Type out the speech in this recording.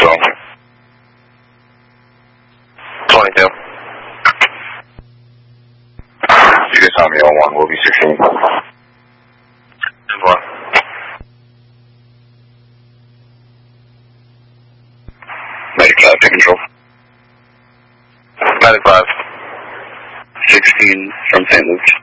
12. 22. You guys on me on 1, we'll be 16. 10-4. Medic 5, take control. Medic 5. 16 from St. Luke's.